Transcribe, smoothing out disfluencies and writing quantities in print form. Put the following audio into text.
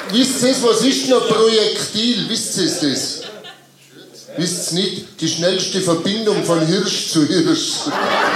wisst ihr, was ist noch Projektil? Wisst ihr das? Wisst ihr nicht? Die schnellste Verbindung von Hirsch zu Hirsch.